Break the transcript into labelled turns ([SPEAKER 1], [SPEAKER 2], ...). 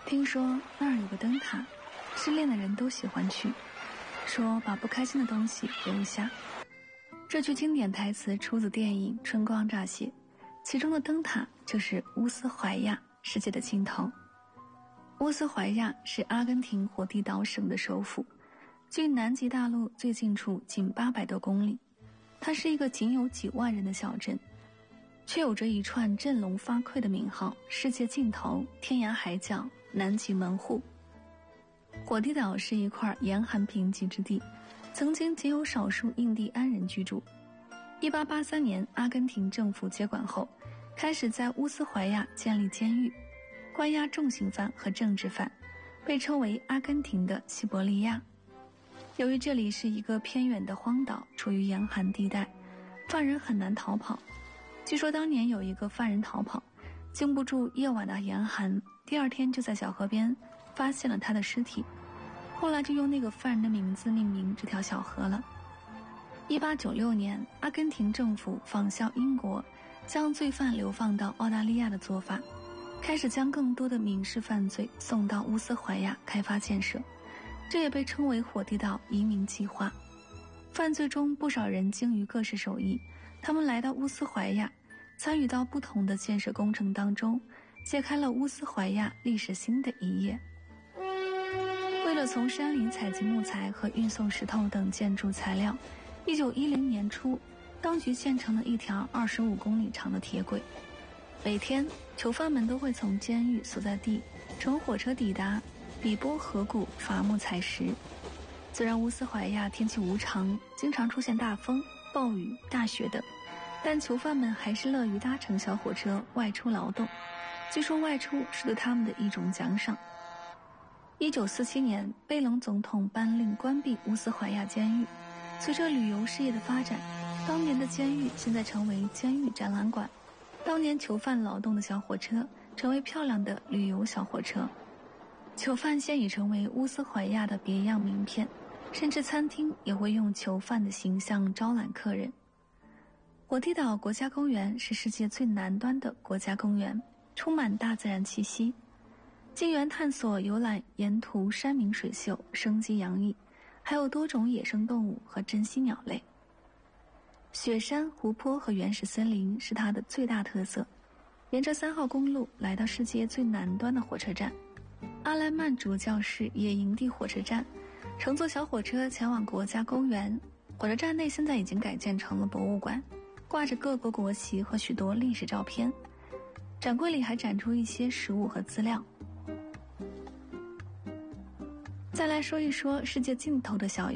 [SPEAKER 1] 听说那儿有个灯塔，失恋的人都喜欢去，说把不开心的东西留下。这句经典台词出自电影《春光乍泄》，其中的灯塔就是乌斯怀亚，世界的尽头。乌斯怀亚是阿根廷火地岛省的首府，距南极大陆最近处仅800多公里。它是一个仅有几万人的小镇，却有着一串振聋发聩的名号：世界尽头、天涯海角、南极门户。火地岛是一块严寒贫瘠之地，曾经仅有少数印第安人居住。1883年，阿根廷政府接管后，开始在乌斯怀亚建立监狱，关押重刑犯和政治犯，被称为阿根廷的西伯利亚。由于这里是一个偏远的荒岛，处于严寒地带，犯人很难逃跑。据说当年有一个犯人逃跑，经不住夜晚的严寒，第二天就在小河边发现了他的尸体，后来就用那个犯人的名字命名这条小河了。1896年，阿根廷政府仿效英国将罪犯流放到澳大利亚的做法，开始将更多的民事犯罪送到乌斯怀亚开发建设，这也被称为火地岛移民计划。犯罪中不少人精于各式手艺，他们来到乌斯怀亚，参与到不同的建设工程当中，揭开了乌斯怀亚历史新的一页。为了从山林采集木材和运送石头等建筑材料，1910年初，当局建成了一条25公里长的铁轨。每天，囚犯们都会从监狱所在地乘火车抵达比波河谷伐木采石。虽然乌斯怀亚天气无常，经常出现大风、暴雨、大雪等，但囚犯们还是乐于搭乘小火车外出劳动。据说外出是对他们的一种奖赏。1947年，贝隆总统颁令关闭乌斯怀亚监狱。随着旅游事业的发展，当年的监狱现在成为监狱展览馆，当年囚犯劳动的小火车成为漂亮的旅游小火车。囚犯现已成为乌斯怀亚的别样名片，甚至餐厅也会用囚犯的形象招揽客人。火地岛国家公园是世界最南端的国家公园，充满大自然气息。进园探索游览沿途山明水秀，生机洋溢，还有多种野生动物和珍稀鸟类。雪山、湖泊和原始森林是它的最大特色。沿着3号公路来到世界最南端的火车站阿莱曼主教室野营地火车站，乘坐小火车前往国家公园。火车站内现在已经改建成了博物馆，挂着各国国旗和许多历史照片，展柜里还展出一些实物和资料。再来说一说世界尽头的小游